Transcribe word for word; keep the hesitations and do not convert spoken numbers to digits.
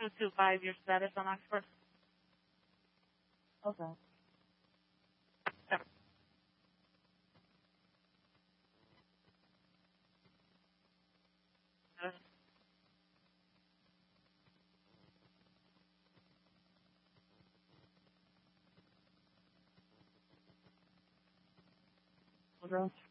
two two five, your status on Oxford. Okay. Yep. Status. Girl.